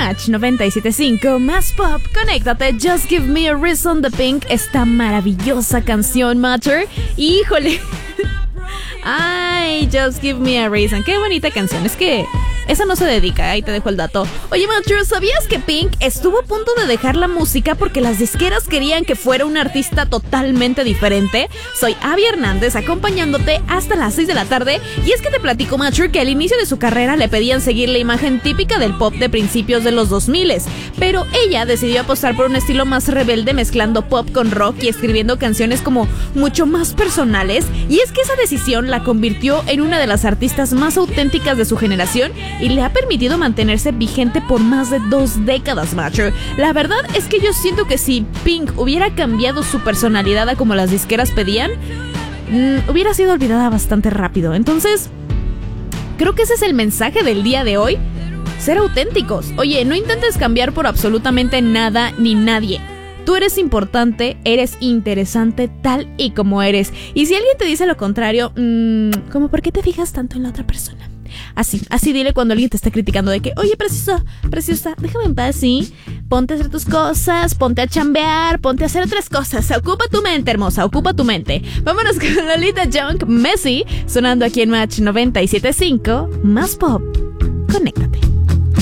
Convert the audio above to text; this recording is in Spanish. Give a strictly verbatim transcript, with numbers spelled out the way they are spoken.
Match noventa y siete punto cinco, más pop, conéctate. Just Give Me a Reason de Pink, esta maravillosa canción, Matter. Híjole. Ay, Just Give Me a Reason, qué bonita canción. Es que esa no se dedica, ahí te dejo el dato. Oye, Mature, ¿sabías que Pink estuvo a punto de dejar la música porque las disqueras querían que fuera una artista totalmente diferente? Soy Abby Hernández, acompañándote hasta las seis de la tarde. Y es que te platico, Mature, que al inicio de su carrera le pedían seguir la imagen típica del pop de principios de los dos mil, pero ella decidió apostar por un estilo más rebelde, mezclando pop con rock y escribiendo canciones como mucho más personales. Y es que esa decisión la convirtió en una de las artistas más auténticas de su generación y le ha permitido mantenerse vigente por más de dos décadas, Mature. La verdad es que yo siento que si Pink hubiera cambiado su personalidad a como las disqueras pedían, mmm, hubiera sido olvidada bastante rápido. Entonces, creo que ese es el mensaje del día de hoy: ser auténticos. Oye, no intentes cambiar por absolutamente nada ni nadie. Tú eres importante, eres interesante tal y como eres. Y si alguien te dice lo contrario, mmm, como ¿por qué te fijas tanto en la otra persona? Así, así dile cuando alguien te está criticando de que, oye, preciosa, preciosa, déjame en paz, ¿sí? Ponte a hacer tus cosas, ponte a chambear, ponte a hacer otras cosas. Ocupa tu mente, hermosa, ocupa tu mente. Vámonos con Lolita Young, Messi, sonando aquí en Match noventa y siete punto cinco, más pop. Conéctate.